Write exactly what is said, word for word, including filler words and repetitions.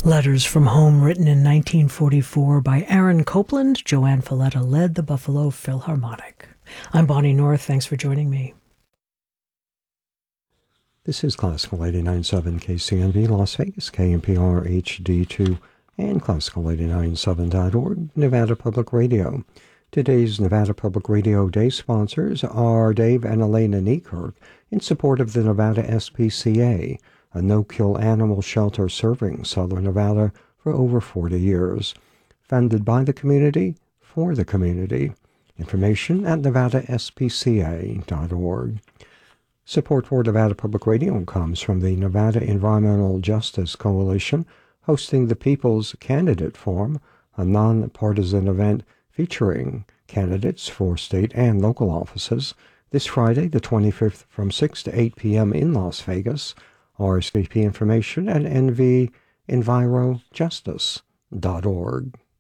Letters from Home, written in nineteen forty-four by Aaron Copland. Joanne Falletta led the Buffalo Philharmonic. I'm Bonnie North. Thanks for joining me. This is Classical eighty-nine point seven K C N V Las Vegas, K M P R H D two, and Classical eighty-nine point seven dot org, Nevada Public Radio. Today's Nevada Public Radio Day sponsors are Dave and Elena Niekirk in support of the Nevada S P C A, a no-kill animal shelter serving Southern Nevada for over forty years. Funded by the community, for the community. Information at nevada s p c a dot org. Support for Nevada Public Radio comes from the Nevada Environmental Justice Coalition, hosting the People's Candidate Forum, a nonpartisan event featuring candidates for state and local offices, this Friday, the twenty-fifth, from six to eight p.m. in Las Vegas. R S V P information at n v enviro justice dot org.